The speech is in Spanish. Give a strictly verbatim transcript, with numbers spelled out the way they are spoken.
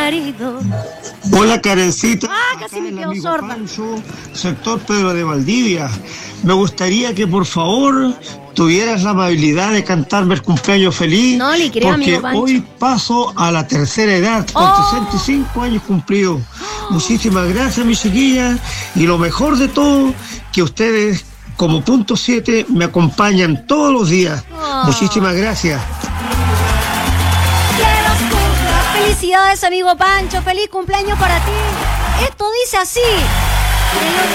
marido. Hola, Karencita. Ah, casi me quedo sorda. Pancho, sector Pedro de Valdivia. Me gustaría que por favor tuvieras la amabilidad de cantarme el cumpleaños feliz. No, le creo, porque amigo Pancho. hoy paso a la tercera edad, con Oh. sesenta y cinco años cumplidos. Muchísimas gracias, mi chiquilla. Y lo mejor de todo, que ustedes, como punto siete, me acompañan todos los días. Oh. Muchísimas gracias. Felicidades, amigo Pancho. Feliz cumpleaños para ti. Esto dice así. El